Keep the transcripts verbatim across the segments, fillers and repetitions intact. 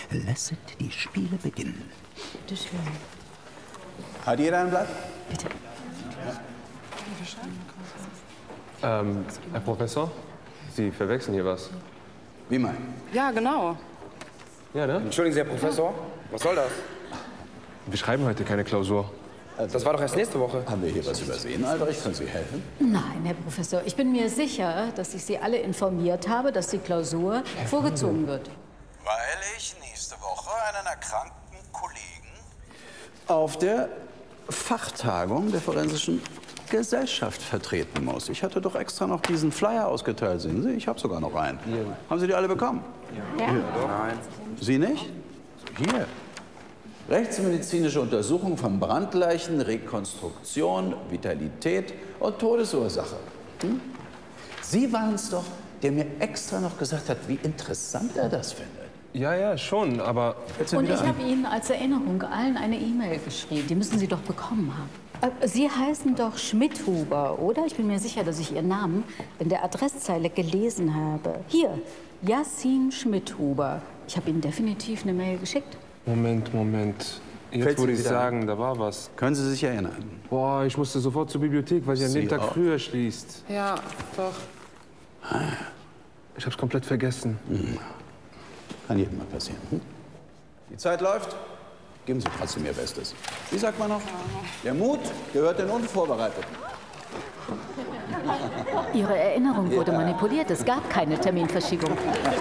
lasset die Spiele beginnen. Bitte schön. Hat jeder ein Blatt? Bitte. Ja. Ähm, Herr Professor, Sie verwechseln hier was. Wie mein? Ja, genau. Ja, ne? Entschuldigen Sie, Herr Professor, was soll das? Wir schreiben heute keine Klausur. Das war doch erst nächste Woche. Haben wir hier was übersehen, Albrecht? Können Sie helfen? Nein, Herr Professor, ich bin mir sicher, dass ich Sie alle informiert habe, dass die Klausur vorgezogen wird. Weil ich nächste Woche einen erkrankten Kollegen Auf der Fachtagung der Forensischen Gesellschaft vertreten muss. Ich hatte doch extra noch diesen Flyer ausgeteilt, sehen Sie? Ich habe sogar noch einen. Hier. Haben Sie die alle bekommen? Ja. Hier. Nein. Sie nicht? Hier. Rechtsmedizinische Untersuchung von Brandleichen, Rekonstruktion, Vitalität und Todesursache. Hm? Sie waren es doch, der mir extra noch gesagt hat, wie interessant er das findet. Ja, ja, schon, aber... Und ich habe Ihnen als Erinnerung allen eine E-Mail geschrieben. Die müssen Sie doch bekommen haben. Äh, Sie heißen doch Schmidhuber, oder? Ich bin mir sicher, dass ich Ihren Namen in der Adresszeile gelesen habe. Hier, Yassin Schmidhuber. Ich habe Ihnen definitiv eine Mail geschickt. Moment, Moment. Jetzt Fällt würde Sie ich wieder sagen, da war was. Können Sie sich erinnern? Boah, ich musste sofort zur Bibliothek, weil sie an Sie dem Tag auch? früher schließt. Ja, doch. Ich hab's komplett vergessen. Hm. Kann jedem mal passieren. Hm? Die Zeit läuft. Geben Sie trotzdem Ihr Bestes. Wie sagt man noch? Der Mut gehört den Unvorbereiteten. Ihre Erinnerung wurde manipuliert. Es gab keine Terminverschiebung.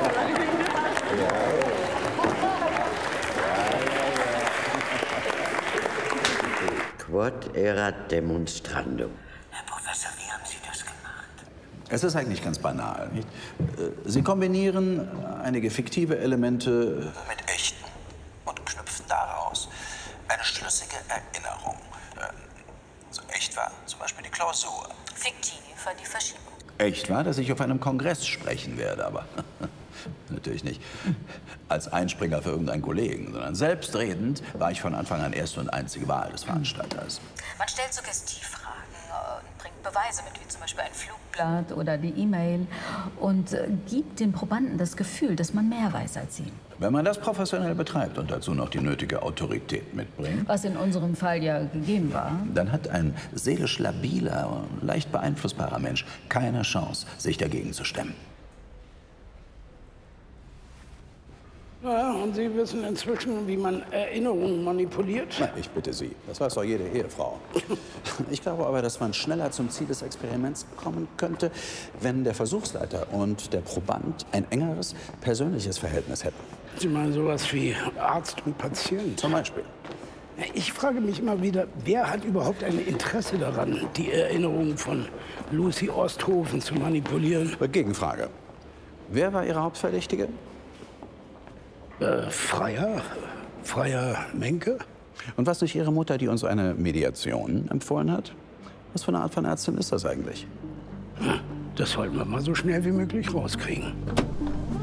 Quod erat demonstrandum. Herr Professor, wie haben Sie das gemacht? Es ist eigentlich ganz banal. Nicht? Sie kombinieren einige fiktive Elemente Mit echten und knüpfen daraus eine schlüssige Erinnerung. Also echt war zum Beispiel die Klausur. Fiktiv war die Verschiebung. Echt war, dass ich auf einem Kongress sprechen werde, aber natürlich nicht als Einspringer für irgendeinen Kollegen, sondern selbstredend war ich von Anfang an erste und einzige Wahl des Veranstalters. Man stellt Suggestivfragen und bringt Beweise mit, wie zum Beispiel ein Flugblatt oder die E-Mail und äh, gibt den Probanden das Gefühl, dass man mehr weiß als sie. Wenn man das professionell betreibt und dazu noch die nötige Autorität mitbringt, Was in unserem Fall ja gegeben war. dann hat ein seelisch labiler, leicht beeinflussbarer Mensch keine Chance, sich dagegen zu stemmen. Ja, und Sie wissen inzwischen, wie man Erinnerungen manipuliert? Na, ich bitte Sie, das weiß doch jede Ehefrau. Ich glaube aber, dass man schneller zum Ziel des Experiments kommen könnte, wenn der Versuchsleiter und der Proband ein engeres persönliches Verhältnis hätten. Sie meinen sowas wie Arzt und Patient? Zum Beispiel. Ich frage mich immer wieder, wer hat überhaupt ein Interesse daran, die Erinnerungen von Lucy Osthofen zu manipulieren? Gegenfrage. Wer war Ihre Hauptverdächtige? Äh, Freier? Freier Menke? Und was nicht Ihre Mutter, die uns eine Mediation empfohlen hat? Was für eine Art von Ärztin ist das eigentlich? Das sollten wir mal so schnell wie möglich rauskriegen.